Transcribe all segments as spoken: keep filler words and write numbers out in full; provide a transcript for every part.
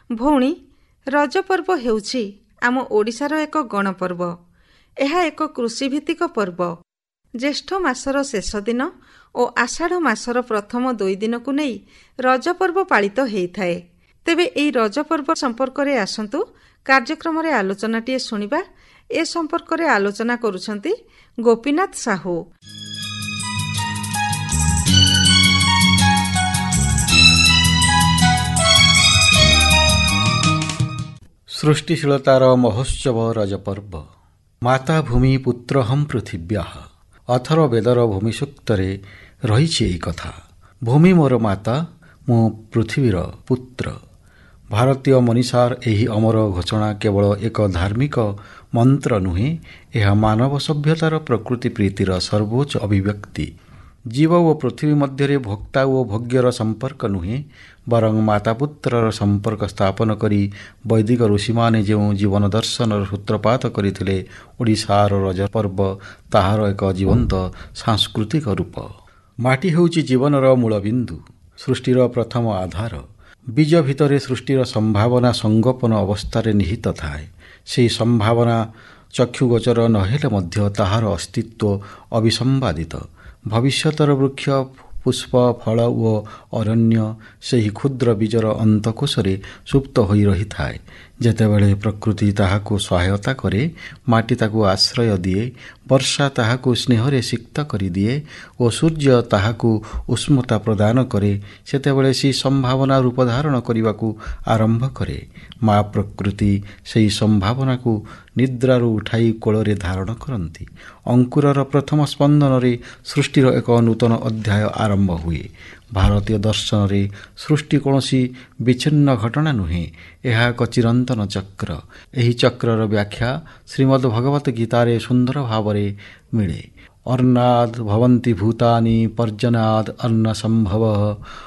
ଭଉଣୀ, ରଜ ପର୍ବ ହେଉଛି ଆମ ଓଡ଼ିଶାର ଏକ ଗଣପର୍ବ। ଏହା ଏକ କୃଷିଭିତ୍ତିକ ପର୍ବ। ଜ୍ୟେଷ୍ଠ ମାସର ଶେଷ ଦିନ ଓ ଆଷାଢ଼ ମାସର ପ୍ରଥମ ଦୁଇ ଦିନକୁ ନେଇ ରଜ ପର୍ବ ପାଳିତ ହୋଇଥାଏ। ତେବେ ଏହି ରଜ ପର୍ବ ସମ୍ପର୍କରେ ଆସନ୍ତୁ କାର୍ଯ୍ୟକ୍ରମରେ ଆଲୋଚନାଟିଏ ଶୁଣିବା। ଏ ସମ୍ପର୍କରେ ଆଲୋଚନା କରୁଛନ୍ତି ଗୋପୀନାଥ ସାହୁ। ସୃଷ୍ଟିଶୀଳତାର ମହୋତ୍ସବ ରଜ ପର୍ବ। ମାତା ଭୂମି ପୁତ୍ରହଂ ପୃଥିବ୍ୟାଃ। ଅଥର୍ବ ବେଦର ଭୂମି ସୂକ୍ତରେ ରହିଛି ଏହି କଥା। ଭୂମି ମୋର ମାତା, ମୁଁ ପୃଥିବୀର ପୁତ୍ର। ଭାରତୀୟ ମନୀଷାର ଏହି ଅମର ଘୋଷଣା କେବଳ ଏକ ଧାର୍ମିକ ମନ୍ତ୍ର ନୁହେଁ, ଏହା ମାନବ ସଭ୍ୟତାର ପ୍ରକୃତି ପ୍ରୀତିର ସର୍ବୋଚ୍ଚ ଅଭିବ୍ୟକ୍ତି। ଜୀବ ଓ ପୃଥିବୀ ମଧ୍ୟରେ ଭୋକ୍ତା ଓ ଭୋଗ୍ୟର ସମ୍ପର୍କ ନୁହେଁ, ବରଂ ମାତାପୁତ୍ରର ସମ୍ପର୍କ ସ୍ଥାପନ କରି ବୈଦିକ ଋଷିମାନେ ଯେଉଁ ଜୀବନ ଦର୍ଶନର ସୂତ୍ରପାତ କରିଥିଲେ, ଓଡ଼ିଶାର ରଜ ପର୍ବ ତାହାର ଏକ ଜୀବନ୍ତ ସାଂସ୍କୃତିକ ରୂପ। ମାଟି ହେଉଛି ଜୀବନର ମୂଳବିନ୍ଦୁ, ସୃଷ୍ଟିର ପ୍ରଥମ ଆଧାର। ବୀଜ ଭିତରେ ସୃଷ୍ଟିର ସମ୍ଭାବନା ସଙ୍ଗୋପନ ଅବସ୍ଥାରେ ନିହିତ ଥାଏ। ସେହି ସମ୍ଭାବନା ଚକ୍ଷୁଗୋଚର ନ ହେଲେ ମଧ୍ୟ ତାହାର ଅସ୍ତିତ୍ୱ ଅବିସମ୍ବାଦିତ। ଭବିଷ୍ୟତର ବୃକ୍ଷ, ପୁଷ୍ପ, ଫଳ ଓ ଅରଣ୍ୟ ସେହି କ୍ଷୁଦ୍ର ବୀଜର ଅନ୍ତକୋଷରେ ସୁପ୍ତ ହୋଇ ରହିଥାଏ। ଯେତେବେଳେ ପ୍ରକୃତି ତାହାକୁ ସହାୟତା କରେ, ମାଟି ତାକୁ ଆଶ୍ରୟ ଦିଏ, ବର୍ଷା ତାହାକୁ ସ୍ନେହରେ ସିକ୍ତ କରିଦିଏ ଓ ସୂର୍ଯ୍ୟ ତାହାକୁ ଉଷ୍ମତା ପ୍ରଦାନ କରେ, ସେତେବେଳେ ସେହି ସମ୍ଭାବନା ରୂପ ଧାରଣ କରିବାକୁ ଆରମ୍ଭ କରେ। ମା ପ୍ରକୃତି ସେହି ସମ୍ଭାବନାକୁ ନିଦ୍ରାରୁ ଉଠାଇ କୋଳରେ ଧାରଣ କରନ୍ତି। ଅଙ୍କୁରର ପ୍ରଥମ ସ୍ପନ୍ଦନରେ ସୃଷ୍ଟିର ଏକ ନୂତନ ଅଧ୍ୟାୟ ଆରମ୍ଭ ହୁଏ। ଭାରତୀୟ ଦର୍ଶନରେ ସୃଷ୍ଟି କୌଣସି ବିଚ୍ଛିନ୍ନ ଘଟଣା ନୁହେଁ, ଏହା ଏକ ଚିରନ୍ତନ ଚକ୍ର। ଏହି ଚକ୍ରର ବ୍ୟାଖ୍ୟା ଶ୍ରୀମଦ୍ ଭଗବତ ଗୀତାରେ ସୁନ୍ଦର ଭାବରେ ମିଳେ। ଅର୍ଣ୍ଣାଦ୍ ଭବନ୍ତି ଭୂତାନି ପର୍ଜନ୍ୟାଦ୍ ଅନ୍ନ ସମ୍ଭବଃ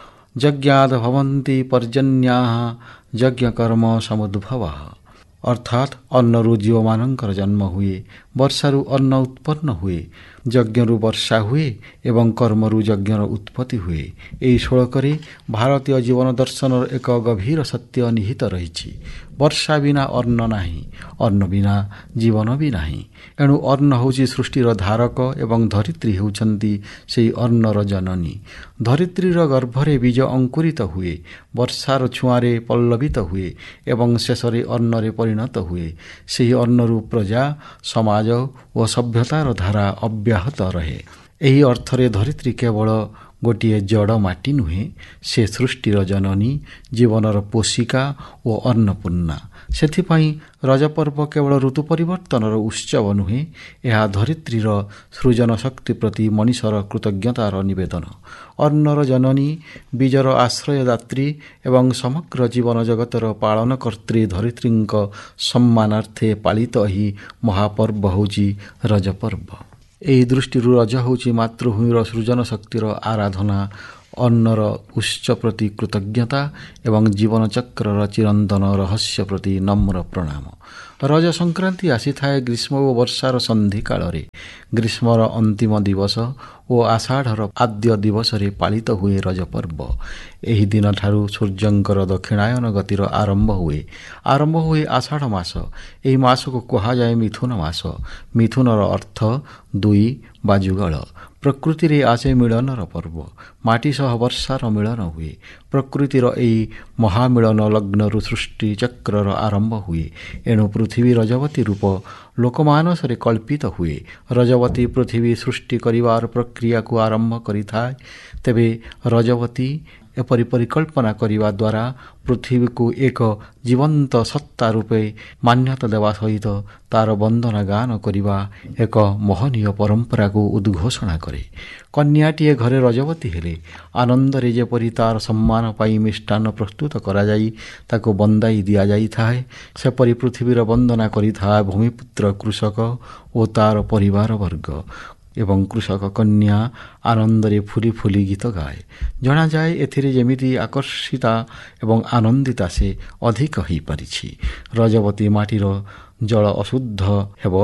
ଯଜ୍ଞାଦ୍ ଭବନ୍ତି ପର୍ଜନ୍ୟାଃ ଯଜ୍ଞକର୍ମ ସମୁଦ୍ଭବଃ। ଅର୍ଥାତ୍ ଅନ୍ନରୁ ଜୀବମାନଙ୍କର ଜନ୍ମ ହୁଏ, ବର୍ଷାରୁ ଅନ୍ନ ଉତ୍ପନ୍ନ ହୁଏ, ଯଜ୍ଞରୁ ବର୍ଷା ହୁଏ ଏବଂ କର୍ମରୁ ଯଜ୍ଞର ଉତ୍ପତ୍ତି ହୁଏ। ଏହି ଶ୍ଳୋକରେ ଭାରତୀୟ ଜୀବନ ଦର୍ଶନର ଏକ ଗଭୀର ସତ୍ୟ ନିହିତ ରହିଛି। ବର୍ଷା ବିନା ଅନ୍ନ ନାହିଁ, ଅନ୍ନ ବିନା ଜୀବନ ବି ନାହିଁ। ଏଣୁ ଅନ୍ନ ହେଉଛି ସୃଷ୍ଟିର ଧାରକ ଏବଂ ଧରିତ୍ରୀ ହେଉଛନ୍ତି ସେହି ଅନ୍ନର ଜନନୀ। ଧରିତ୍ରୀର ଗର୍ଭରେ ବୀଜ ଅଙ୍କୁରିତ ହୁଏ, ବର୍ଷାର ଛୁଆଁରେ ପଲ୍ଲବିତ ହୁଏ ଏବଂ ଶେଷରେ ଅନ୍ନରେ ପରିଣତ ହୁଏ। ସେହି ଅନ୍ନରୁ ପ୍ରଜା, ସମାଜ ଓ ସଭ୍ୟତାର ଧାରା ଅବ୍ୟାହତ ରହେ। ଏହି ଅର୍ଥରେ ଧରିତ୍ରୀ କେବଳ ଗୋଟିଏ ଜଡ଼ ମାଟି ନୁହେଁ, ସେ ସୃଷ୍ଟିର ଜନନୀ, ଜୀବନର ପୋଷିକା ଓ ଅନ୍ନପୂର୍ଣ୍ଣା। ସେଥିପାଇଁ ରଜପର୍ବ କେବଳ ଋତୁ ପରିବର୍ତ୍ତନର ଉତ୍ସବ ନୁହେଁ, ଏହା ଧରିତ୍ରୀର ସୃଜନ ଶକ୍ତି ପ୍ରତି ମଣିଷର କୃତଜ୍ଞତାର ନିବେଦନ। ଅନ୍ନର ଜନନୀ, ବୀଜର ଆଶ୍ରୟଦାତ୍ରୀ ଏବଂ ସମଗ୍ର ଜୀବନ ଜଗତର ପାଳନକର୍ତ୍ରୀ ଧରିତ୍ରୀଙ୍କ ସମ୍ମାନାର୍ଥେ ପାଳିତ ଏହି ମହାପର୍ବ ହେଉଛି ରଜପର୍ବ। ଏହି ଦୃଷ୍ଟିରୁ ରଜ ହେଉଛି ମାତୃଭୂମିର ସୃଜନ ଶକ୍ତିର ଆରାଧନା, ଅନ୍ନର ଉତ୍ସ ପ୍ରତି କୃତଜ୍ଞତା ଏବଂ ଜୀବନଚକ୍ରର ଚିରନ୍ତନ ରହସ୍ୟ ପ୍ରତି ନମ୍ର ପ୍ରଣାମ। ରଜ ସଂକ୍ରାନ୍ତି ଆସିଥାଏ ଗ୍ରୀଷ୍ମ ଓ ବର୍ଷାର ସନ୍ଧି କାଳରେ। ଗ୍ରୀଷ୍ମର ଅନ୍ତିମ ଦିବସ ଓ ଆଷାଢ଼ର ଆଦ୍ୟ ଦିବସରେ ପାଳିତ ହୁଏ ରଜପର୍ବ। ଏହି ଦିନଠାରୁ ସୂର୍ଯ୍ୟଙ୍କର ଦକ୍ଷିଣାୟନ ଗତିର ଆରମ୍ଭ ହୁଏ। ଆରମ୍ଭ ହୁଏ ଆଷାଢ଼ ମାସ। ଏହି ମାସକୁ କୁହାଯାଏ ମିଥୁନ ମାସ। ମିଥୁନର ଅର୍ଥ ଦୁଇ ବା ଯୁଗଳ। ପ୍ରକୃତିରେ ଆସେ ମିଳନର ପର୍ବ। ମାଟି ସହ ବର୍ଷାର ମିଳନ ହୁଏ। ପ୍ରକୃତିର ଏହି ମହାମିଳନ ଲଗ୍ନରୁ ସୃଷ୍ଟି ଚକ୍ରର ଆରମ୍ଭ ହୁଏ। ଏଣୁ ପୃଥିବୀ ରଜବତୀ ରୂପ ଲୋକମାନସରେ କଳ୍ପିତ ହୁଏ। ରଜବତୀ ପୃଥିବୀ ସୃଷ୍ଟି କରିବାର ପ୍ରକ୍ରିୟାକୁ ଆରମ୍ଭ କରିଥାଏ। ତେବେ ରଜବତୀ ଏପରି ପରିକଳ୍ପନା କରିବା ଦ୍ୱାରା ପୃଥିବୀକୁ ଏକ ଜୀବନ୍ତ ସତ୍ତା ରୂପେ ମାନ୍ୟତା ଦେବା ସହିତ ତାର ବନ୍ଦନା ଗାନ କରିବା ଏକ ମହନୀୟ ପରମ୍ପରାକୁ ଉଦ୍ଘୋଷଣା କରେ। କନ୍ୟାଟିଏ ଘରେ ରଜବତୀ ହେଲେ ଆନନ୍ଦରେ ଯେପରି ତାର ସମ୍ମାନ ପାଇଁ ମିଷ୍ଟାନ୍ନ ପ୍ରସ୍ତୁତ କରାଯାଇ ତାକୁ ବନ୍ଦାଇ ଦିଆଯାଇଥାଏ, ସେପରି ପୃଥିବୀର ବନ୍ଦନା କରିଥାଏ ଭୂମିପୁତ୍ର କୃଷକ ଓ ତାର ପରିବାର ବର୍ଗ। ଏବଂ କୃଷକ କନ୍ୟା ଆନନ୍ଦରେ ଫୁଲି ଫୁଲି ଗୀତ ଗାଏ। ଜଣାଯାଏ ଏଥିରେ ଯେମିତି ଆକର୍ଷିତା ଏବଂ ଆନନ୍ଦିତା ସେ ଅଧିକ ହୋଇପାରିଛି। ରଜବତୀ ମାଟିର ଜଳ ଅଶୁଦ୍ଧ ହେବ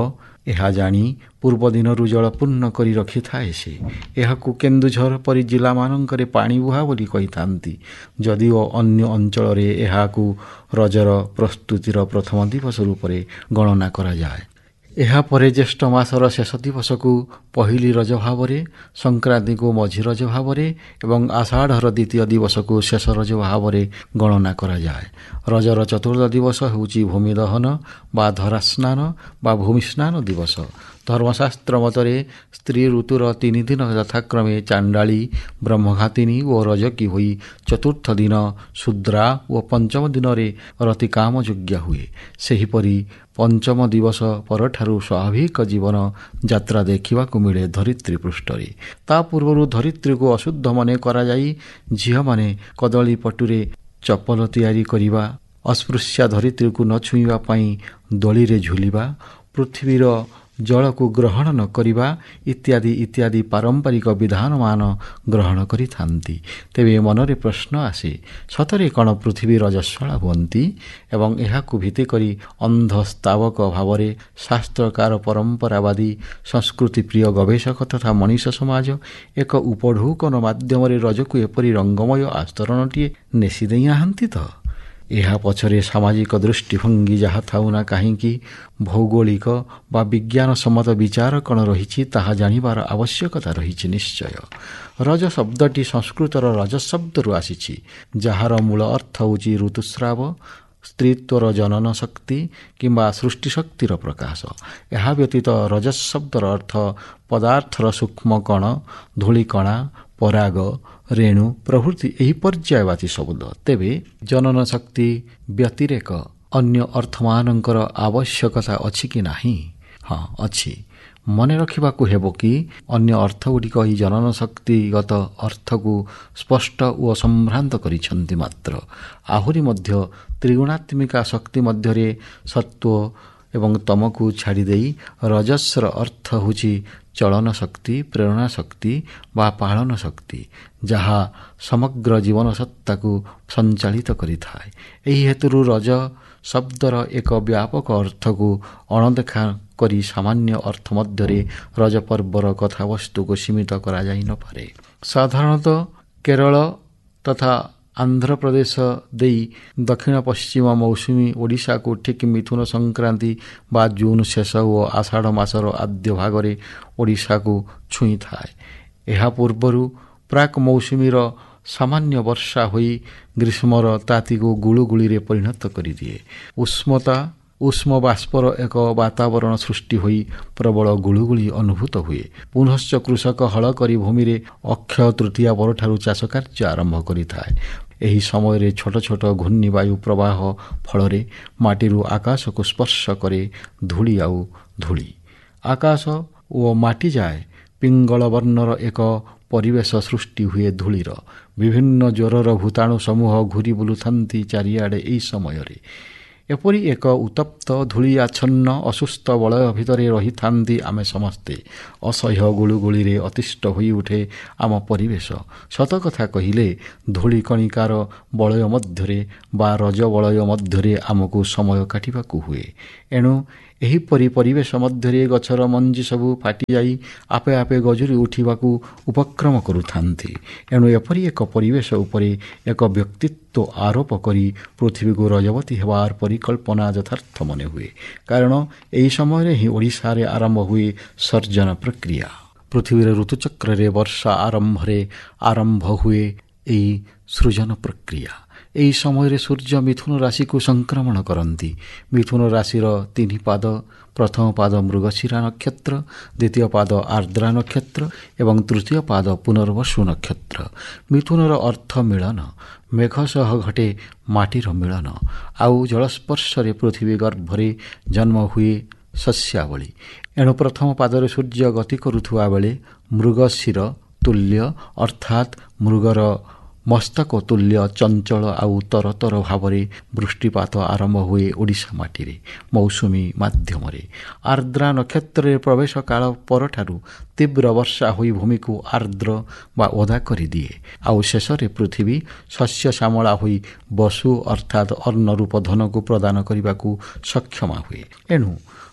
ଏହା ଜାଣି ପୂର୍ବ ଦିନରୁ ଜଳ ପୂର୍ଣ୍ଣ କରି ରଖିଥାଏ ସେ। ଏହାକୁ କେନ୍ଦୁଝର ପରି ଜିଲ୍ଲାମାନଙ୍କରେ ପାଣିବୁହା ବୋଲି କହିଥାନ୍ତି, ଯଦିଓ ଅନ୍ୟ ଅଞ୍ଚଳରେ ଏହାକୁ ରଜର ପ୍ରସ୍ତୁତିର ପ୍ରଥମ ଦିବସ ରୂପରେ ଗଣନା କରାଯାଏ। ଏହାପରେ ଜ୍ୟେଷ୍ଠ ମାସର ଶେଷ ଦିବସକୁ ପହିଲି ରଜ ଭାବରେ, ସଂକ୍ରାନ୍ତିକୁ ମଝି ରଜ ଭାବରେ ଏବଂ ଆଷାଢ଼ର ଦ୍ୱିତୀୟ ଦିବସକୁ ଶେଷ ରଜ ଭାବରେ ଗଣନା କରାଯାଏ। ରଜର ଚତୁର୍ଥ ଦିବସ ହେଉଛି ଭୂମି ଦହନ ବା ଧରା ସ୍ନାନ ବା ଭୂମି ସ୍ନାନ ଦିବସ। ଧର୍ମଶାସ୍ତ୍ର ମତରେ ସ୍ତ୍ରୀ ଋତୁର ତିନି ଦିନ ଯଥାକ୍ରମେ ଚାଣ୍ଡାଳୀ, ବ୍ରହ୍ମଘାତିନୀ ଓ ରଜକୀ ହୋଇ ଚତୁର୍ଥ ଦିନ ଶୂଦ୍ରା ଓ ପଞ୍ଚମ ଦିନରେ ରତିକାମ ଯୋଗ୍ୟ ହୁଏ। ସେହିପରି ପଞ୍ଚମ ଦିବସ ପରଠାରୁ ସ୍ୱାଭାବିକ ଜୀବନ ଯାତ୍ରା ଦେଖିବାକୁ ମିଳେ ଧରିତ୍ରୀ ପୃଷ୍ଠରେ। ତା ପୂର୍ବରୁ ଧରିତ୍ରୀକୁ ଅଶୁଦ୍ଧ ମନେ କରାଯାଇ ଝିଅମାନେ କଦଳୀ ପଟୁରେ ଚପଲ ତିଆରି କରିବା, ଅସ୍ପୃଶ୍ୟା ଧରିତ୍ରୀକୁ ନ ଛୁଇଁବା ପାଇଁ ଦୋଳିରେ ଝୁଲିବା, ପୃଥିବୀର ଜଳକୁ ଗ୍ରହଣ ନ କରିବା ଇତ୍ୟାଦି ଇତ୍ୟାଦି ପାରମ୍ପରିକ ବିଧାନମାନ ଗ୍ରହଣ କରିଥାନ୍ତି। ତେବେ ମନରେ ପ୍ରଶ୍ନ ଆସେ, ସତରେ କ'ଣ ପୃଥିବୀ ରଜସ୍ୱଳା ହୁଅନ୍ତି? ଏବଂ ଏହାକୁ ଭିତ୍ତି କରି ଅନ୍ଧ ସ୍ତାବକ ଭାବରେ ଶାସ୍ତ୍ରକାର, ପରମ୍ପରାବାଦୀ, ସଂସ୍କୃତି ପ୍ରିୟ ଗବେଷକ ତଥା ମଣିଷ ସମାଜ ଏକ ଉପଢୌକନ ମାଧ୍ୟମରେ ରଜକୁ ଏପରି ରଙ୍ଗମୟ ଆସ୍ତରଣଟିଏ ନେସି ଦେଇନାହାନ୍ତି ତ? ଏହା ପଛରେ ସାମାଜିକ ଦୃଷ୍ଟିଭଙ୍ଗୀ ଯାହା ଥାଉନା କାହିଁକି, ଭୌଗୋଳିକ ବା ବିଜ୍ଞାନ ସମ୍ମତ ବିଚାର କ'ଣ ରହିଛି ତାହା ଜାଣିବାର ଆବଶ୍ୟକତା ରହିଛି ନିଶ୍ଚୟ। ରଜ ଶବ୍ଦଟି ସଂସ୍କୃତର ରଜ ଶବ୍ଦରୁ ଆସିଛି, ଯାହାର ମୂଳ ଅର୍ଥ ହେଉଛି ଋତୁସ୍ରାବ, ସ୍ତ୍ରୀତ୍ୱର ଜନନ ଶକ୍ତି କିମ୍ବା ସୃଷ୍ଟି ଶକ୍ତିର ପ୍ରକାଶ। ଏହା ବ୍ୟତୀତ ରଜସ୍ ଶବ୍ଦର ଅର୍ଥ ପଦାର୍ଥର ସୂକ୍ଷ୍ମ କଣ, ଧୂଳିକଣା, ପରାଗ, ରେଣୁ ପ୍ରଭୃତି ଏହି ପର୍ଯ୍ୟାୟବାଚୀ ଶବ୍ଦ। ତେବେ ଜନନ ଶକ୍ତି ବ୍ୟତିରେକ ଅନ୍ୟ ଅର୍ଥମାନଙ୍କର ଆବଶ୍ୟକତା ଅଛି କି ନାହିଁ? ହଁ, ଅଛି। ମନେ ରଖିବାକୁ ହେବ କି ଅନ୍ୟ ଅର୍ଥଗୁଡ଼ିକ ଏହି ଜନନ ଶକ୍ତିଗତ ଅର୍ଥକୁ ସ୍ପଷ୍ଟ ଓ ସମ୍ଭ୍ରାନ୍ତ କରିଛନ୍ତି ମାତ୍ର। ଆହୁରି ମଧ୍ୟ ତ୍ରିଗୁଣାତ୍ମିକା ଶକ୍ତି ମଧ୍ୟରେ ସତ୍ତ୍ୱ ଏବଂ ତମକୁ ଛାଡ଼ିଦେଇ ରଜସ୍ର ଅର୍ଥ ହେଉଛି ଚଳନ ଶକ୍ତି, ପ୍ରେରଣା ଶକ୍ତି ବା ପାଳନ ଶକ୍ତି, ଯାହା ସମଗ୍ର ଜୀବନ ସତ୍ତାକୁ ସଞ୍ଚାଳିତ କରିଥାଏ। ଏହି ହେତୁରୁ ରଜ ଶବ୍ଦର ଏକ ବ୍ୟାପକ ଅର୍ଥକୁ ଅଣଦେଖା କରି ସାମାନ୍ୟ ଅର୍ଥ ମଧ୍ୟରେ ରଜ ପର୍ବର କଥାବସ୍ତୁକୁ ସୀମିତ କରାଯାଇ ନପାରେ। ସାଧାରଣତଃ କେରଳ ତଥା ଆନ୍ଧ୍ରପ୍ରଦେଶ ଦେଇ ଦକ୍ଷିଣ ପଶ୍ଚିମ ମୌସୁମୀ ଓଡ଼ିଶାକୁ ଠିକ୍ ମିଥୁନ ସଂକ୍ରାନ୍ତି ବା ଜୁନ୍ ଶେଷ ଓ ଆଷାଢ଼ ମାସର ଆଦ୍ୟ ଭାଗରେ ଓଡ଼ିଶାକୁ ଛୁଇଁଥାଏ। ଏହା ପୂର୍ବରୁ ପ୍ରାକ୍ ମୌସୁମୀର ସାମାନ୍ୟ ବର୍ଷା ହୋଇ ଗ୍ରୀଷ୍ମର ତାତିକୁ ଗୁଳୁଗୁଳିରେ ପରିଣତ କରିଦିଏ। ଉଷ୍ମତା ଉଷ୍ମ ବାଷ୍ପର ଏକ ବାତାବରଣ ସୃଷ୍ଟି ହୋଇ ପ୍ରବଳ ଗୁଳୁଗୁଳି ଅନୁଭୂତ ହୁଏ। ପୁନଶ୍ଚ କୃଷକ ହଳ କରି ଭୂମିରେ ଅକ୍ଷୟ ତୃତୀୟା ପରଠାରୁ ଚାଷ କାର୍ଯ୍ୟ ଆରମ୍ଭ କରିଥାଏ। ଏହି ସମୟରେ ଛୋଟ ଛୋଟ ଘୂର୍ଣ୍ଣିବାୟୁ ପ୍ରବାହ ଫଳରେ ମାଟିରୁ ଆକାଶକୁ ସ୍ପର୍ଶ କରେ ଧୂଳି ଆଉ ଧୂଳି। ଆକାଶ ଓ ମାଟି ଯାଏ ପିଙ୍ଗଳ ବର୍ଣ୍ଣର ଏକ ପରିବେଶ ସୃଷ୍ଟି ହୁଏ ଧୂଳିର। ବିଭିନ୍ନ ଜ୍ୱରର ଭୂତାଣୁ ସମୂହ ଘୁରି ବୁଲୁଥାନ୍ତି ଚାରିଆଡ଼େ ଏହି ସମୟରେ। ଏପରି ଏକ ଉତ୍ତପ୍ତ ଧୂଳିଆଚ୍ଛନ୍ନ ଅସୁସ୍ଥ ବଳୟ ଭିତରେ ରହିଥାନ୍ତି ଆମେ ସମସ୍ତେ। ଅସହ୍ୟ ଗୁଳୁଗୁଳିରେ ଅତିଷ୍ଠ ହୋଇଉଠେ ଆମ ପରିବେଶ। ସତକଥା କହିଲେ ଧୂଳି କଣିକାର ବଳୟ ମଧ୍ୟରେ ବା ରଜ ବଳୟ ମଧ୍ୟରେ ଆମକୁ ସମୟ କାଟିବାକୁ ହୁଏ। ଏଣୁ ଏହିପରି ପରିବେଶ ମଧ୍ୟରେ ଗଛର ମଞ୍ଜି ସବୁ ଫାଟିଯାଇ ଆପେ ଆପେ ଗଜୁରି ଉଠିବାକୁ ଉପକ୍ରମ କରୁଥାନ୍ତି। ଏଣୁ ଏପରି ଏକ ପରିବେଶ ଉପରେ ଏକ ବ୍ୟକ୍ତିତ୍ୱ ଆରୋପ କରି ପୃଥିବୀକୁ ରଜବତୀ ହେବାର ପରିକଳ୍ପନା ଯଥାର୍ଥ ମନେ ହୁଏ। କାରଣ ଏହି ସମୟରେ ହିଁ ଓଡ଼ିଶାରେ ଆରମ୍ଭ ହୁଏ ସର୍ଜନ ପ୍ରକ୍ରିୟା। ପୃଥିବୀର ଋତୁଚକ୍ରରେ ବର୍ଷା ଆରମ୍ଭରେ ଆରମ୍ଭ ହୁଏ ଏହି ସୃଜନ ପ୍ରକ୍ରିୟା। ଏହି ସମୟରେ ସୂର୍ଯ୍ୟ ମିଥୁନ ରାଶିକୁ ସଂକ୍ରମଣ କରନ୍ତି। ମିଥୁନ ରାଶିର ତିନି ପାଦ, ପ୍ରଥମ ପାଦ ମୃଗଶିରା ନକ୍ଷତ୍ର, ଦ୍ୱିତୀୟ ପାଦ ଆର୍ଦ୍ରା ନକ୍ଷତ୍ର ଏବଂ ତୃତୀୟ ପାଦ ପୁନର୍ବସୁ ନକ୍ଷତ୍ର। ମିଥୁନର ଅର୍ଥ ମିଳନ। ମେଘ ସହ ଘଟେ ମାଟିର ମିଳନ। ଆଉ ଜଳସ୍ପର୍ଶରେ ପୃଥିବୀ ଗର୍ଭରେ ଜନ୍ମ ହୁଏ ଶସ୍ୟାବଳୀ। ଏଣୁ ପ୍ରଥମ ପାଦରେ ସୂର୍ଯ୍ୟ ଗତି କରୁଥିବା ବେଳେ ମୃଗଶିର ତୁଲ୍ୟ ଅର୍ଥାତ୍ ମୃଗର ମସ୍ତକ ତୁଲ୍ୟ ଚଞ୍ଚଳ ଆଉ ତରତର ଭାବରେ ବୃଷ୍ଟିପାତ ଆରମ୍ଭ ହୁଏ ଓଡ଼ିଶା ମାଟିରେ ମୌସୁମୀ ମାଧ୍ୟମରେ। ଆର୍ଦ୍ରା ନକ୍ଷତ୍ରରେ ପ୍ରବେଶ କାଳ ପରଠାରୁ ତୀବ୍ର ବର୍ଷା ହୋଇ ଭୂମିକୁ ଆର୍ଦ୍ର ବା ଓଦା କରିଦିଏ। ଆଉ ଶେଷରେ ପୃଥିବୀ ଶସ୍ୟ ଶ୍ୟାମଳା ହୋଇ ବସୁ ଅର୍ଥାତ୍ ଅର୍ଣ୍ଣ ରୂପ ଧନକୁ ପ୍ରଦାନ କରିବାକୁ ସକ୍ଷମ ହୁଏ। ଏଣୁ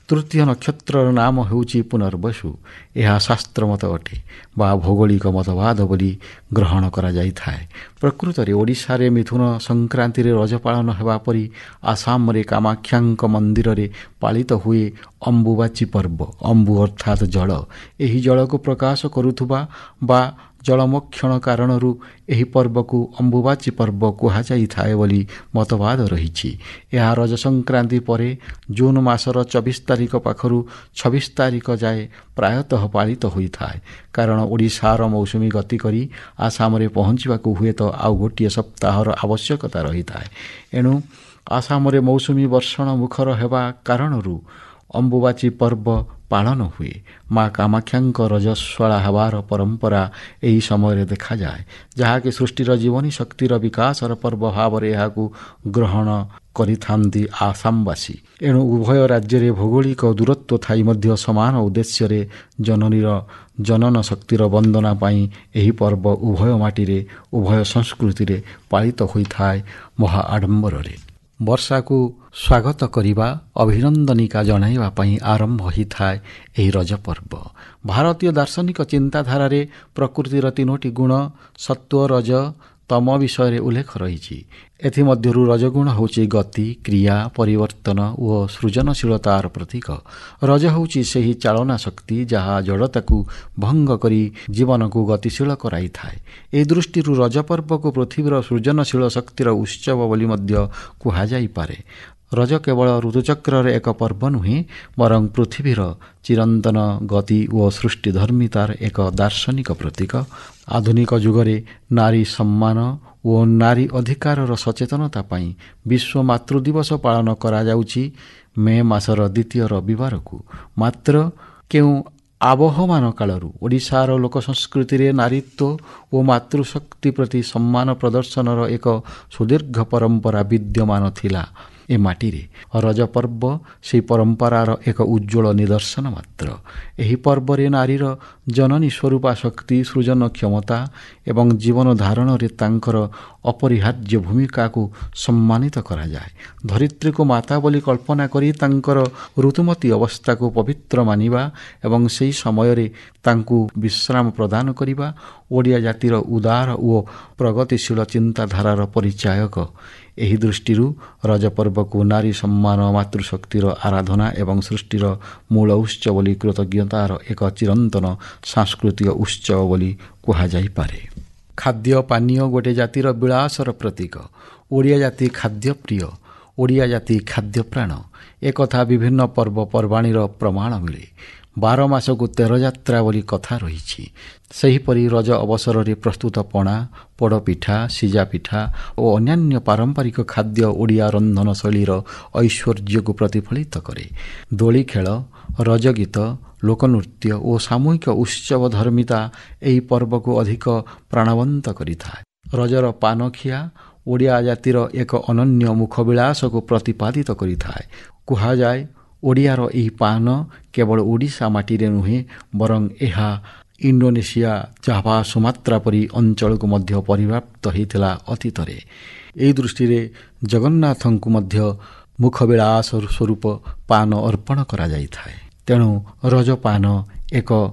ତୃତୀୟ ନକ୍ଷତ୍ରର ନାମ ହେଉଛି ପୁନର୍ବସୁ। ଏହା ଶାସ୍ତ୍ରମତ ଅଟେ ବା ଭୌଗୋଳିକ ମତବାଦ ବୋଲି ଗ୍ରହଣ କରାଯାଇଥାଏ। ପ୍ରକୃତରେ ଓଡ଼ିଶାରେ ମିଥୁନ ସଂକ୍ରାନ୍ତିରେ ରଜ ପାଳନ ହେବା ପରି ଆସାମରେ କାମାକ୍ଷାଙ୍କ ମନ୍ଦିରରେ ପାଳିତ ହୁଏ ଅମ୍ବୁବାଚୀ ପର୍ବ। ଅମ୍ବୁ ଅର୍ଥାତ୍ ଜଳ। ଏହି ଜଳକୁ ପ୍ରକାଶ କରୁଥିବା ବା ଜଳମୋକ୍ଷଣ କାରଣରୁ ଏହି ପର୍ବକୁ ଅମ୍ବୁବାଚୀ ପର୍ବ କୁହାଯାଇଥାଏ ବୋଲି ମତବାଦ ରହିଛି। ଏହା ରଜ ସଂକ୍ରାନ୍ତି ପରେ ଜୁନ୍ ମାସର ଚବିଶ ତାରିଖ ପାଖରୁ ଛବିଶ ତାରିଖ ଯାଏ ପ୍ରାୟତଃ ପାଳିତ ହୋଇଥାଏ। କାରଣ ଓଡ଼ିଶାର ମୌସୁମୀ ଗତି କରି ଆସାମରେ ପହଞ୍ଚିବାକୁ ହୁଏତ ଆଉ ଗୋଟିଏ ସପ୍ତାହର ଆବଶ୍ୟକତା ରହିଥାଏ। ଏଣୁ ଆସାମରେ ମୌସୁମୀ ବର୍ଷଣ ମୁଖର ହେବା କାରଣରୁ ଅମ୍ବୁବାଚୀ ପର୍ବ ପାଳନ ହୁଏ। ମା କାମାକ୍ଷାଙ୍କ ରଜସ୍ୱଳା ହେବାର ପରମ୍ପରା ଏହି ସମୟରେ ଦେଖାଯାଏ, ଯାହାକି ସୃଷ୍ଟିର ଜୀବନୀ ଶକ୍ତିର ବିକାଶର ପର୍ବ ଭାବରେ ଏହାକୁ ଗ୍ରହଣ କରିଥାନ୍ତି ଆସାମବାସୀ। ଏଣୁ ଉଭୟ ରାଜ୍ୟରେ ଭୌଗୋଳିକ ଦୂରତ୍ୱ ଥାଇ ମଧ୍ୟ ସମାନ ଉଦ୍ଦେଶ୍ୟରେ ଜନନୀର ଜନନ ଶକ୍ତିର ବନ୍ଦନା ପାଇଁ ଏହି ପର୍ବ ଉଭୟ ମାଟିରେ ଉଭୟ ସଂସ୍କୃତିରେ ପାଳିତ ହୋଇଥାଏ ମହା ଆଡ଼ମ୍ବରରେ। ବର୍ଷାକୁ ସ୍ୱାଗତ କରିବା, ଅଭିନନ୍ଦନିକା ଜଣାଇବା ପାଇଁ ଆରମ୍ଭ ହୋଇଥାଏ ଏହି ରଜ ପର୍ବ। ଭାରତୀୟ ଦାର୍ଶନିକ ଚିନ୍ତାଧାରାରେ ପ୍ରକୃତିର ତିନୋଟି ଗୁଣ ସତ୍ତ୍ୱ, ରଜ, ତମ ବିଷୟରେ ଉଲ୍ଲେଖ ରହିଛି। ଏଥିମଧ୍ୟରୁ ରଜଗୁଣ ହେଉଛି ଗତି, କ୍ରିୟା, ପରିବର୍ତ୍ତନ ଓ ସୃଜନଶୀଳତାର ପ୍ରତୀକ। ରଜ ହେଉଛି ସେହି ଚାଳନା ଶକ୍ତି ଯାହା ଜଡ଼ତାକୁ ଭଙ୍ଗ କରି ଜୀବନକୁ ଗତିଶୀଳ କରାଇଥାଏ। ଏହି ଦୃଷ୍ଟିରୁ ରଜ ପର୍ବକୁ ପୃଥିବୀର ସୃଜନଶୀଳ ଶକ୍ତିର ଉତ୍ସବ ବୋଲି ମଧ୍ୟ କୁହାଯାଇପାରେ। ରଜ କେବଳ ଋତୁଚକ୍ରର ଏକ ପର୍ବ ନୁହେଁ, ବରଂ ପୃଥିବୀର ଚିରନ୍ତନ ଗତି ଓ ସୃଷ୍ଟିଧର୍ମିତାର ଏକ ଦାର୍ଶନିକ ପ୍ରତୀକ। ଆଧୁନିକ ଯୁଗରେ ନାରୀ ସମ୍ମାନ ଓ ନାରୀ ଅଧିକାରର ସଚେତନତା ପାଇଁ ବିଶ୍ୱ ମାତୃଦିବସ ପାଳନ କରାଯାଉଛି ମେ ମାସର ଦ୍ୱିତୀୟ ରବିବାରକୁ। ମାତ୍ର କେଉଁ ଆବହମାନ କାଳରୁ ଓଡ଼ିଶାର ଲୋକ ସଂସ୍କୃତିରେ ନାରୀତ୍ୱ ଓ ମାତୃଶକ୍ତି ପ୍ରତି ସମ୍ମାନ ପ୍ରଦର୍ଶନର ଏକ ସୁଦୀର୍ଘ ପରମ୍ପରା ବିଦ୍ୟମାନ ଥିଲା। ଏ ମାଟିରେ ରଜ ପର୍ବ ସେହି ପରମ୍ପରାର ଏକ ଉଜ୍ଜ୍ୱଳ ନିଦର୍ଶନ ମାତ୍ର। ଏହି ପର୍ବରେ ନାରୀର ଜନନୀ ସ୍ୱରୂପା ଶକ୍ତି, ସୃଜନ କ୍ଷମତା ଏବଂ ଜୀବନ ଧାରଣରେ ତାଙ୍କର ଅପରିହାର୍ଯ୍ୟ ଭୂମିକାକୁ ସମ୍ମାନିତ କରାଯାଏ। ଧରିତ୍ରୀକୁ ମାତା ବୋଲି କଳ୍ପନା କରି ତାଙ୍କର ଋତୁମତୀ ଅବସ୍ଥାକୁ ପବିତ୍ର ମାନିବା ଏବଂ ସେହି ସମୟରେ ତାଙ୍କୁ ବିଶ୍ରାମ ପ୍ରଦାନ କରିବା ଓଡ଼ିଆ ଜାତିର ଉଦାର ଓ ପ୍ରଗତିଶୀଳ ଚିନ୍ତାଧାରାର ପରିଚାୟକ। ଏହି ଦୃଷ୍ଟିରୁ ରଜ ପର୍ବକୁ ନାରୀ ସମ୍ମାନ, ମାତୃଶକ୍ତିର ଆରାଧନା ଏବଂ ସୃଷ୍ଟିର ମୂଳ ଉତ୍ସ ବୋଲି କୃତଜ୍ଞତାର ଏକ ଚିରନ୍ତନ ସାଂସ୍କୃତିକ ଉତ୍ସବ ବୋଲି କୁହାଯାଇପାରେ। ଖାଦ୍ୟ ପାନୀୟ ଗୋଟିଏ ଜାତିର ବିଳାସର ପ୍ରତୀକ। ଓଡ଼ିଆ ଜାତି ଖାଦ୍ୟପ୍ରିୟ, ଓଡ଼ିଆ ଜାତି ଖାଦ୍ୟପ୍ରାଣ। ଏକଥା ବିଭିନ୍ନ ପର୍ବପର୍ବାଣୀର ପ୍ରମାଣ ମିଳେ। ବାର ମାସକୁ ତେର ଯାତ୍ରା ବୋଲି କଥା ରହିଛି। ସେହିପରି ରଜ ଅବସରରେ ପ୍ରସ୍ତୁତ ପଣା, ପୋଡ଼ପିଠା, ସିଝା ପିଠା ଓ ଅନ୍ୟାନ୍ୟ ପାରମ୍ପରିକ ଖାଦ୍ୟ ଓଡ଼ିଆ ରନ୍ଧନଶୈଳୀର ଐଶ୍ୱର୍ଯ୍ୟକୁ ପ୍ରତିଫଳିତ କରେ। ଦୋଳି ଖେଳ, ରଜଗୀତ, ଲୋକନୃତ୍ୟ ଓ ସାମୂହିକ ଉତ୍ସବ ଧର୍ମିତା ଏହି ପର୍ବକୁ ଅଧିକ ପ୍ରାଣବନ୍ତ କରିଥାଏ। ରଜର ପାନଖିଆ ଓଡ଼ିଆ ଜାତିର ଏକ ଅନନ୍ୟ ମୁଖବିଳାସକୁ ପ୍ରତିପାଦିତ କରିଥାଏ। କୁହାଯାଏ, ଓଡ଼ିଆର ଏହି ପାନ କେବଳ ଓଡ଼ିଶା ମାଟିରେ ନୁହେଁ, ବରଂ ଏହା ଇଣ୍ଡୋନେସିଆ, ଜାଭା, ସୁମାତ୍ରା ପରି ଅଞ୍ଚଳକୁ ମଧ୍ୟ ପରିବ୍ୟାପ୍ତ ହୋଇଥିଲା ଅତୀତରେ। ଏହି ଦୃଷ୍ଟିରେ ଜଗନ୍ନାଥଙ୍କୁ ମଧ୍ୟ ମୁଖବିଳାସ ସ୍ୱରୂପ ପାନ ଅର୍ପଣ କରାଯାଇଥାଏ। ତେଣୁ ରଜପାନ ଏକ